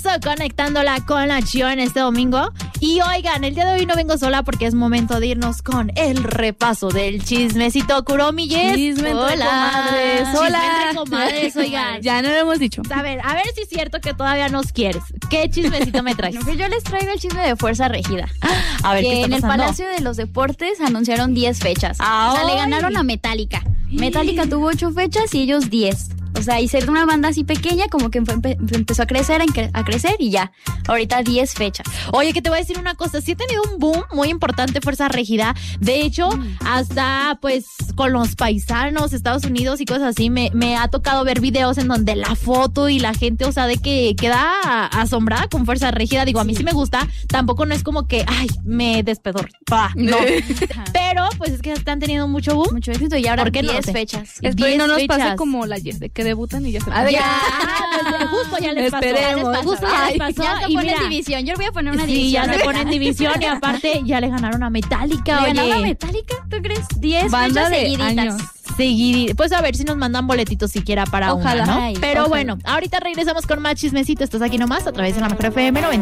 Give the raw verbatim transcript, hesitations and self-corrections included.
conectándola con la Chio en este domingo. Y oigan, el día de hoy no vengo sola porque es momento de irnos con el repaso del chismecito. Kuromi, yes. Chisme entre comadres. Hola. Chisme entre comadres, oigan. Ya no lo hemos dicho. A ver, a ver si es cierto que todavía nos quieres. ¿Qué chismecito me traes? No, pues yo les traigo el chisme de Fuerza Régida. A ver, que ¿qué está en el pasando? Palacio de los Deportes anunciaron diez fechas. ¡Ay! O sea, le ganaron a Metallica. Metallica tuvo ocho fechas y ellos diez. O sea, y ser una banda así pequeña, como que empe- empezó a crecer, a crecer y ya. Ahorita diez fechas. Oye, que te voy a decir una cosa, sí ha tenido un boom muy importante Fuerza Régida. De hecho, mm. hasta pues con los paisanos, Estados Unidos y cosas así, me, me ha tocado ver videos en donde la foto y la gente, o sea, de que queda asombrada con Fuerza Régida. Digo, a mí sí me gusta, tampoco no es como que, ay, me despedor. Pa, no. Pero, pues es que están teniendo mucho boom. Mucho éxito y ahora ¿Por qué no diez sé? fechas. Espero no nos fechas. pase como la Yes, de que debutan y ya se A ver, ya, pues, justo ya les pasó. Esperemos. Ya les pasó, justo ya les pasó. Ya se y pone mira, en división. Yo le voy a poner una sí, división. ya se pone en división y aparte ya le ganaron a Metallica. ¿Le Oye, ganaron a Metallica? ¿Tú crees? diez Banda fechas de seguiditas. años. seguir, pues a ver si nos mandan boletitos siquiera para Ojalá. una, ¿no? Ay, Pero ojalá. bueno, ahorita regresamos con más chismecito. Estás aquí nomás a través de la Mejor F M noventa.